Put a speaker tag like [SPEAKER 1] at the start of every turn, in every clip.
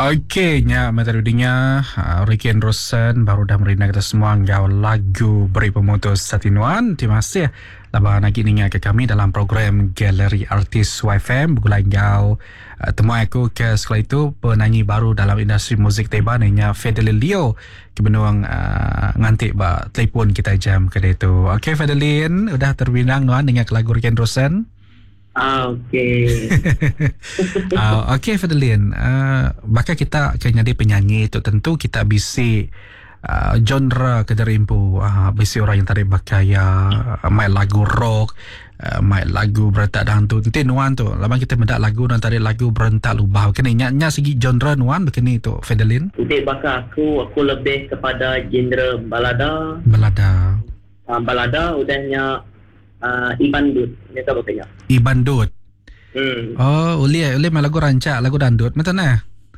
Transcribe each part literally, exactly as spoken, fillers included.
[SPEAKER 1] Okey, nya matarudinya uh, Ricky and Rosen baru dah merina kita semua ngau lagu Beri Pemutus Satinuan. Terima kasih labang lagi ningat ke kami dalam program Galeri Artis Y F M. Begulai ngau uh, temu aku ke sekolah itu penyanyi baru dalam industri muzik Taiwan namanya Fidelin Leo. Kebenuang uh, ngantik ba telefon kita jam ke dia tu. Okey Fidelin, udah terbinang nuan dengan lagu Ricky and Rosen?
[SPEAKER 2] Ah, okey.
[SPEAKER 1] uh, Okey Fidelin, uh, bakal kita akan jadi penyanyi itu tentu kita bisi uh, genre kederimpu uh, bisi orang yang tadi bakaya uh, main lagu rock, uh, main lagu berentak dangdut. Nanti nuan tu, lama kita mendak lagu dan tadi lagu berentak lubah. Kini nya segi genre nuan begini tu Fidelin.
[SPEAKER 2] Untuk bakal aku aku lebih kepada genre balada.
[SPEAKER 1] Balada.
[SPEAKER 2] Uh, balada udahnya uh, Ibandut. Ni tahu katanya.
[SPEAKER 1] Ibandut.
[SPEAKER 2] Hmm.
[SPEAKER 1] Oh, uli uli main lagu rancak, lagu dandut. Macam mana?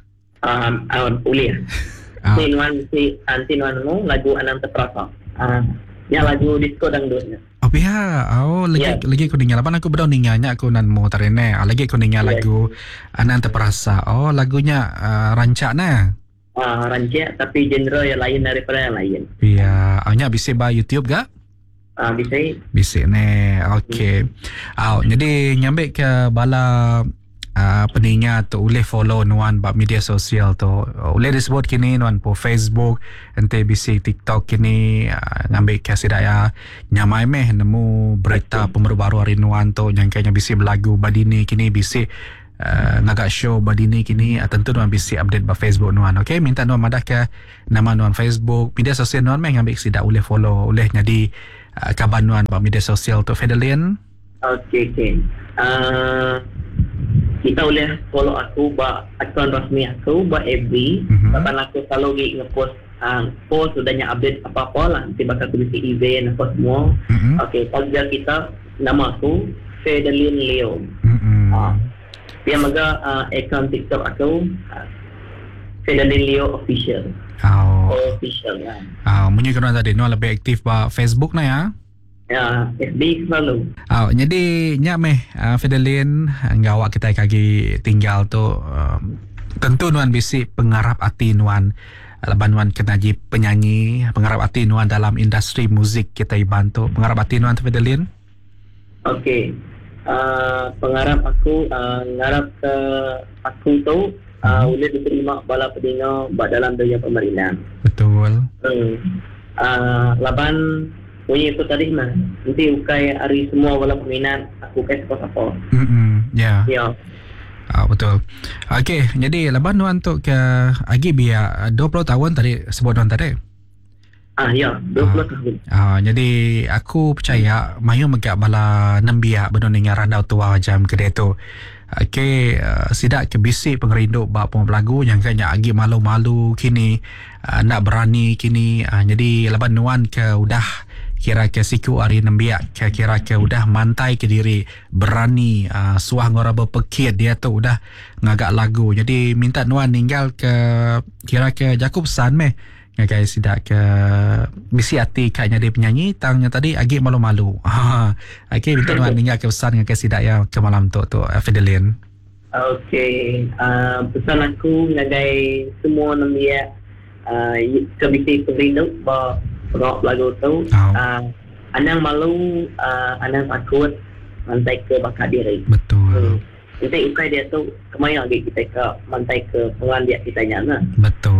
[SPEAKER 2] Um, uh, uli.
[SPEAKER 1] Ah.
[SPEAKER 2] Si nuan si anti nuan mu lagu Ananta Prasa. Ah, uh, yang lagu disco dangdutnya.
[SPEAKER 1] Oh biar, oh lagi
[SPEAKER 2] Yeah.
[SPEAKER 1] lagi aku dengar. Lapan aku baru dengarnya aku nan mau tarene. Ah, lagi aku dengar
[SPEAKER 2] Yeah.
[SPEAKER 1] lagu Anan Terperasa. Oh lagunya uh, rancak nah.
[SPEAKER 2] Ah, uh, rancak tapi genre yang lain daripada yang lain.
[SPEAKER 1] Iya, awaknya bisa ba YouTube gak?
[SPEAKER 2] Ah, uh, bisa.
[SPEAKER 1] Bisa ne. Okey. Ah, jadi nyambil ke bala uh, peningat tu boleh follow nuan ba media sosial tu. Boleh disebut kini nuan po Facebook, ente bisa TikTok kini uh, ngambil ke sidaya nyamai meh nemu berita pembaru hari nuan tu yang kayaknya bisa berlagu badini kini bisa Uh, ngagak show badini kini uh, tentu nuan bisa update ba Facebook nuan. Okey, minta nuan madah ke nama nuan Facebook, media sosial nuan meh ngambil sida boleh follow, boleh jadi uh, kabar nuan ba media sosial tu Fidelin.
[SPEAKER 2] Okey, okey. Ah, kita boleh follow aku ba akaun rasmi aku ba F B.
[SPEAKER 1] Mhm.
[SPEAKER 2] Bahkan aku selalu gi ngepost uh, post sudahnya update apa-apa lah. Nanti bakal tulis event apa semua.
[SPEAKER 1] Mhm.
[SPEAKER 2] Okey, tagnya kita nama aku Fidelin Leo.
[SPEAKER 1] Mhm.
[SPEAKER 2] Ah. Dia maga uh, akaun TikTok aku uh, Fidelin Leo Official.
[SPEAKER 1] Oh.
[SPEAKER 2] Official ya.
[SPEAKER 1] Ah, munyi kena tadi nuan lebih aktif ba Facebook na ya.
[SPEAKER 2] Ya, F B selalu.
[SPEAKER 1] Ah, jadi nya meh uh, Fidelin ngawak kita kaki tinggal tu um, tentu nuan bisi pengarap hati nuan laban nuan kena jadi penyanyi, pengarap hati nuan dalam industri muzik kita ibantu. Pengarap hati nuan tu Fidelin.
[SPEAKER 2] Okey. Uh, pengharap aku uh, ngarap ke aku tu uh, boleh diterima bala pendengar buat dalam dunia pemerintahan.
[SPEAKER 1] Betul.
[SPEAKER 2] Hmm. Uh, laban punya itu tadi mah nanti ukai hari semua bala peminat aku kai siapa-siapa.
[SPEAKER 1] Hmm, ya.
[SPEAKER 2] Ya.
[SPEAKER 1] Ah, betul. Okey, jadi laban nuan tu ke agi biar dua puluh tahun tadi sebut nuan tadi.
[SPEAKER 2] Ah ya, dua puluh tahun.
[SPEAKER 1] Ah, jadi aku percaya mayu megak bala nembia benon dengan randau tua jam kedai tu. Okey, uh, sidak ke bisik pengerindu bab pelagu yang kanya agi malu-malu kini uh, nak berani kini. Uh, jadi laban nuan ke udah kira ke siku hari nembia ke kira ke udah mantai ke diri berani uh, suah ngora berpekit dia tu udah ngagak lagu. Jadi minta nuan tinggal ke kira ke Jakub San meh ngagai sidak ke bisi hati kayaknya dia penyanyi tangnya tadi agi malu-malu. Ha. Okey, minta nuan tinggal ke pesan ngagai sidak ya ke malam tu tu uh, Fidelin.
[SPEAKER 2] Okey, uh, pesan aku ngagai semua nambia uh, ke bisi perindu ba rock lagu tu.
[SPEAKER 1] Oh.
[SPEAKER 2] Uh, anang malu, uh, anang takut mantai ke bakat diri.
[SPEAKER 1] Betul.
[SPEAKER 2] Hmm. Nanti ukai dia tu kemana lagi kita ke mantai ke pengan dia kita nyana.
[SPEAKER 1] Betul.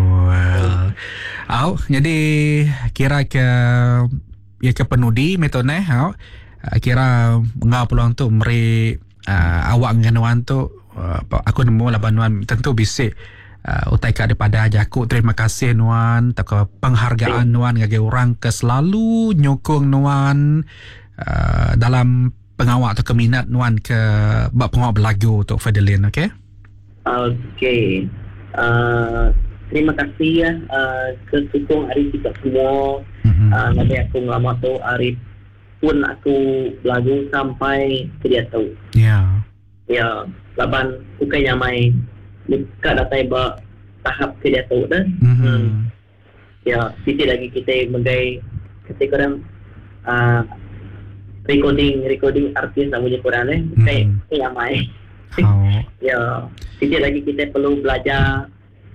[SPEAKER 1] Au, jadi kira ke ya ke penudi metone au kira ngau peluang tu meri uh, awak nganuan tu uh, aku nemu laban nuan tentu bisik uh, utai ka daripada Jaku. Terima kasih nuan tak penghargaan nuan ngage orang ke selalu nyokong nuan uh, dalam pengawak atau keminat nuan ke bab pengawak berlagu untuk Fidelin. Okey.
[SPEAKER 2] Okey. Uh, terima kasih ya uh, ke sukung hari kita semua.
[SPEAKER 1] Mm-hmm.
[SPEAKER 2] Uh, nanti aku ngelama tu hari pun aku lagu sampai ke dia tu.
[SPEAKER 1] Ya.
[SPEAKER 2] Ya, laban bukan nyamai dekat datai ba tahap ke dia tu dah.
[SPEAKER 1] Mm-hmm.
[SPEAKER 2] Hmm. Ya, kita lagi kita megai ketika orang uh, recording recording artis nak punya Quran eh. Bukan
[SPEAKER 1] Mm-hmm.
[SPEAKER 2] nyamai.
[SPEAKER 1] Oh.
[SPEAKER 2] Ya, kita lagi kita perlu belajar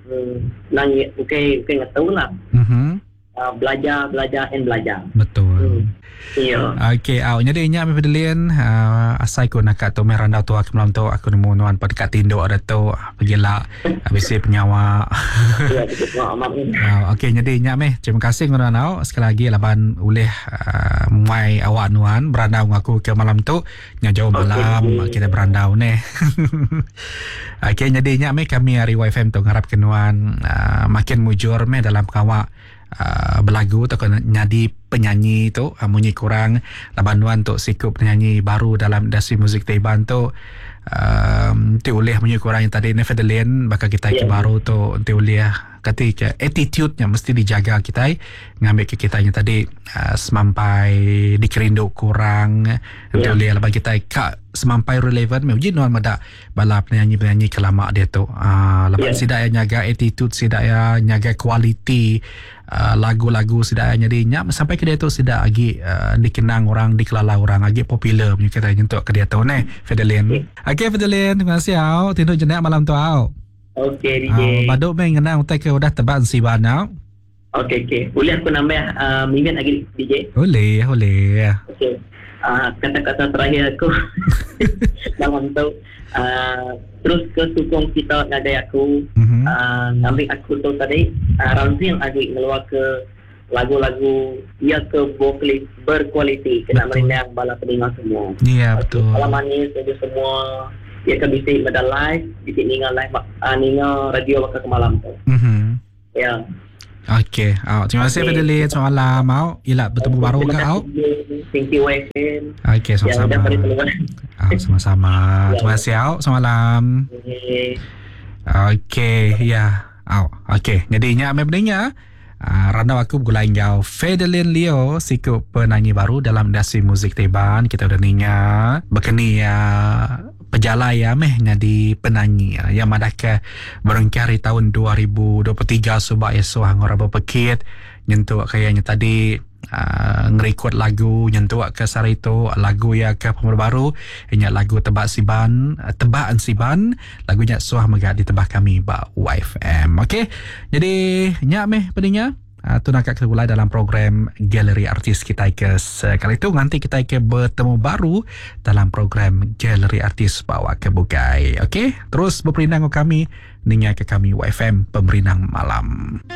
[SPEAKER 2] hmm, langit bukan bukan tahu lah.
[SPEAKER 1] Mhm.
[SPEAKER 2] Uh, belajar belajar and belajar.
[SPEAKER 1] Betul.
[SPEAKER 2] Hmm. Iya.
[SPEAKER 1] Okey, au nyadi nya me pedelian uh, asai ko nak tu meranda tu aku malam tu aku nemu nuan pada kat tindo ada tu pergilah habis penyawa.
[SPEAKER 2] Ya, betul. Maaf ni.
[SPEAKER 1] Uh, Okey, nyadi nya me. Terima kasih nuan au sekali lagi laban uleh uh, mai awak nuan berandau aku ke malam tu nya jauh malam okay. Kita berandau ni. Okey, nyadi nya me kami hari Y F M tu ngarap ke nuan uh, makin mujur me dalam kawak Uh, berlagu atau nyadi penyanyi tu uh, munyi kurang laban nuan tu sikup penyanyi baru dalam industri muzik Taiban tu um, ti ulih munyi kurang yang tadi Neverland bakal kita yeah. Ke baru tu ti ulih ketika attitude-nya mesti dijaga kita ngambil ke kita yang tadi uh, semampai dikerindu kurang nanti yeah. Ulih laban kita kak semampai relevan me uji nuan mada bala penyanyi-penyanyi kelama dia tu uh, laban yeah. Sidak yang jaga attitude sidak yang jaga kualiti uh, lagu-lagu sidak yang jadi nyam sampai ke dia tu sidak lagi uh, dikenang orang dikelala orang lagi popular punya kata untuk ke dia tu ne Fidelin. Yeah. Okey Fidelin, terima kasih au tindu jenak malam tu au.
[SPEAKER 2] Okey D J.
[SPEAKER 1] Uh, baduk main kenang utai ke udah tebak si banau.
[SPEAKER 2] Okey okey. Boleh aku nambah uh, minit lagi D J?
[SPEAKER 1] Boleh, boleh.
[SPEAKER 2] Okey. Uh, kata-kata terakhir aku dalam tu uh, terus ke sukong kita ngadai aku mm-hmm. uh, ngambil aku tu tadi uh, Ramzi yang agak ngeluar ke lagu-lagu ia ke vokalis berkualiti kena merindang bala pendengar semua.
[SPEAKER 1] Ya yeah, betul.
[SPEAKER 2] Kalau manis itu semua ia ke bisik pada live bisik ninga live uh, ninga radio bakal ke malam tu.
[SPEAKER 1] Mhm.
[SPEAKER 2] Ya. Yeah.
[SPEAKER 1] Okey, oh, terima kasih okay. Fadli semalam mau ila bertemu baru ke au.
[SPEAKER 2] Thank you Y F M.
[SPEAKER 1] Okey, sama-sama. Ah, sama-sama. Terima kasih au semalam. Okey, ya. Au, okey. Jadi nya memangnya Uh, randau aku gulain jauh Fidelin Leo siku penyanyi baru dalam industri muzik Taiban kita udah ninya bekeni ya uh, pejalai ya meh jadi penyanyi uh, yang madaka berengkari tahun dua ribu dua puluh tiga subak esok hangora berpekit nyentuh kayaknya tadi uh, ngerekod lagu nyentuh ke sari itu lagu ya ke pembaru baru ini lagu tebak siban uh, tebakan siban lagunya suah megak ditebak kami ba Y F M. Okey, jadi nyak meh pedinya Uh, tu nak kita mulai dalam program Galeri Artis kita ke sekali itu nanti kita ke bertemu baru dalam program Galeri Artis bawa ke Bukai. Okey, terus berperindang ke kami, ningai ke kami Y F M Pemerinang Malam.